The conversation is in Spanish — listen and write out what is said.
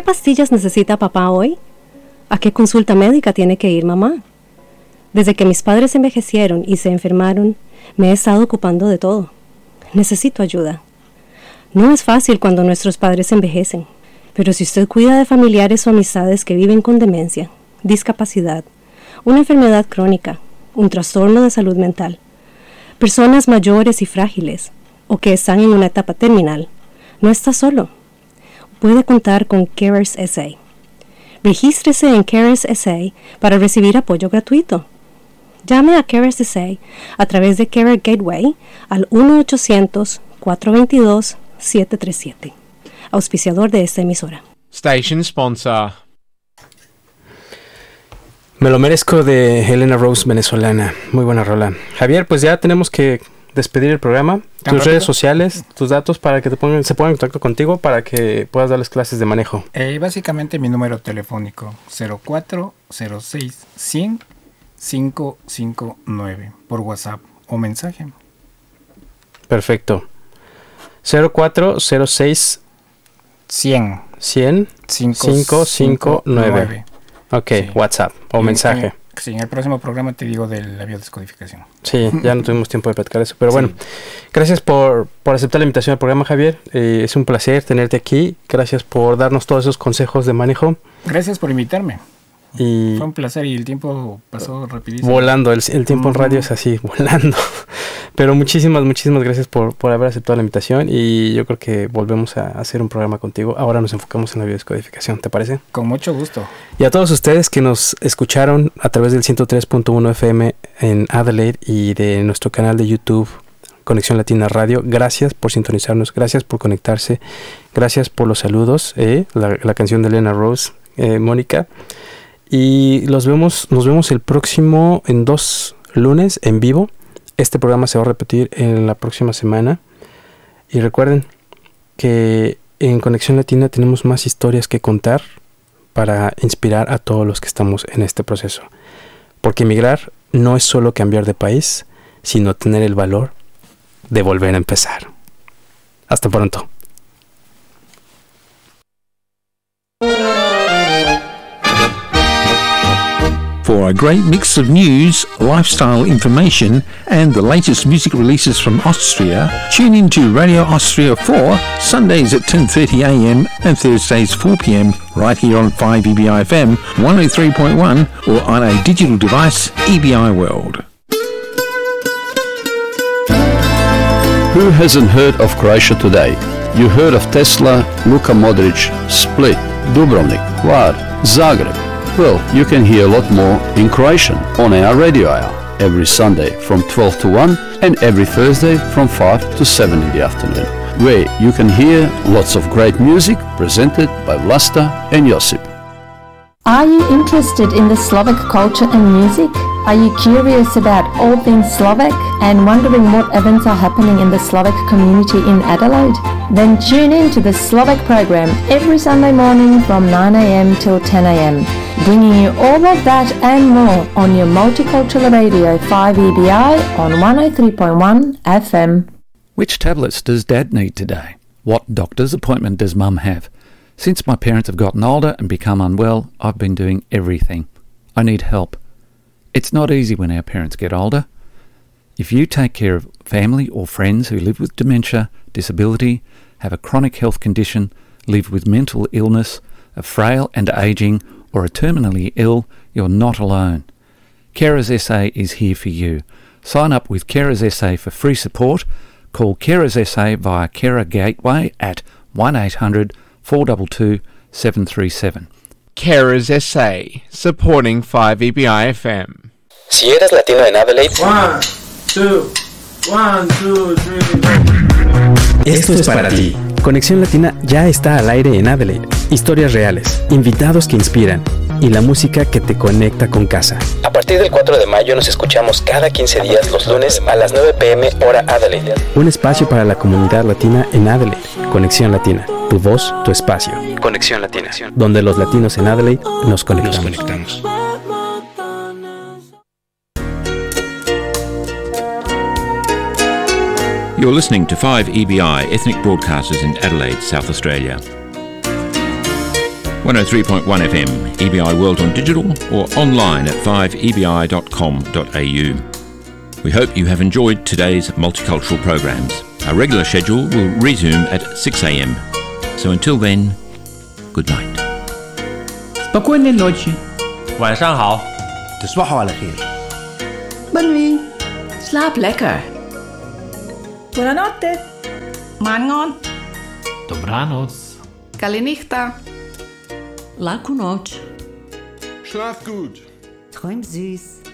pastillas necesita papá hoy? ¿A qué consulta médica tiene que ir mamá? Desde que mis padres envejecieron y se enfermaron, me he estado ocupando de todo. Necesito ayuda. No es fácil cuando nuestros padres envejecen, pero si usted cuida de familiares o amistades que viven con demencia, discapacidad, una enfermedad crónica, un trastorno de salud mental, personas mayores y frágiles, o que están en una etapa terminal, no está solo. Puede contar con Carers SA. Regístrese en Carers SA para recibir apoyo gratuito. Llame a Carers SA a través de Carer Gateway al 1-800-422-737. Auspiciador de esta emisora. Station sponsor. Me lo merezco, de Elena Rose, venezolana. Muy buena rola. Javier, pues ya tenemos que despedir el programa. Tus redes sociales, tus datos para que se pongan en contacto contigo para que puedas darles clases de manejo. Básicamente mi número telefónico 0406 100 559 por WhatsApp o mensaje. Perfecto. 0406 100 559. Ok, sí. WhatsApp o mensaje. Sí, en el próximo programa te digo de la biodescodificación. Sí, ya no tuvimos tiempo de platicar eso. Pero bueno, gracias por aceptar la invitación al programa, Javier. Es un placer tenerte aquí. Gracias por darnos todos esos consejos de manejo. Gracias por invitarme. Y fue un placer y el tiempo pasó rapidísimo. Volando, el tiempo en radio es así, volando. Pero muchísimas gracias por haber aceptado la invitación y yo creo que volvemos a hacer un programa contigo. Ahora nos enfocamos en la biodescodificación, ¿te parece? Con mucho gusto. Y a todos ustedes que nos escucharon a través del 103.1 FM en Adelaide y de nuestro canal de YouTube Conexión Latina Radio, gracias por sintonizarnos, gracias por conectarse, gracias por los saludos, la canción de Elena Rose, Mónica. Y nos vemos el próximo, en 2 lunes en vivo. Este programa se va a repetir en la próxima semana. Y recuerden que en Conexión Latina tenemos más historias que contar para inspirar a todos los que estamos en este proceso. Porque emigrar no es solo cambiar de país, sino tener el valor de volver a empezar. Hasta pronto. For a great mix of news, lifestyle information, and the latest music releases from Austria, tune in to Radio Austria 4, Sundays at 10:30 a.m. and Thursdays 4 p.m. right here on 5EBI FM 103.1 or on a digital device, EBI World. Who hasn't heard of Croatia today? You heard of Tesla, Luka Modric, Split, Dubrovnik, Hvar, Zagreb. Well, you can hear a lot more in Croatian on our radio hour every Sunday from 12 to 1 and every Thursday from 5 to 7 in the afternoon, where you can hear lots of great music presented by Vlasta and Josip. Are you interested in the Slovak culture and music? Are you curious about all things Slovak and wondering what events are happening in the Slovak community in Adelaide? Then tune in to the Slovak program every Sunday morning from 9 a.m. till 10 a.m. bringing you all of that and more on your multicultural radio 5EBI on 103.1 FM. Which tablets does Dad need today? What doctor's appointment does Mum have? Since my parents have gotten older and become unwell, I've been doing everything. I need help. It's not easy when our parents get older. If you take care of family or friends who live with dementia, disability, have a chronic health condition, live with mental illness, are frail and ageing, or are terminally ill, you're not alone. Carers SA is here for you. Sign up with Carers SA for free support. Call Carers SA via Carer Gateway at 1800 422 737. Carers SA, supporting 5EBI FM. Si eres latino en Adelaide, 1, 2, 1, 2, 3. Esto es para ti. Conexión Latina ya está al aire en Adelaide. Historias reales, invitados que inspiran y la música que te conecta con casa. A partir del 4 de mayo nos escuchamos cada 15 días los lunes a las 9 p.m. hora Adelaide. Un espacio para la comunidad latina en Adelaide. Conexión Latina. Tu voz, tu espacio. Conexión Latina. Donde los latinos en Adelaide nos conectamos. You're listening to 5EBI Ethnic Broadcasters in Adelaide, South Australia. 103.1 FM, EBI World on Digital, or online at 5ebi.com.au. We hope you have enjoyed today's multicultural programs. Our regular schedule will resume at 6 a.m. So until then, good night. Спокойной ночи. 晚上好. تصبحوا على خير. Bonne nuit. Slaap lekker. Buonanotte. Mangon. Dobranoc. Kalinichta. Laku noć. Schlaf gut. Träum süß.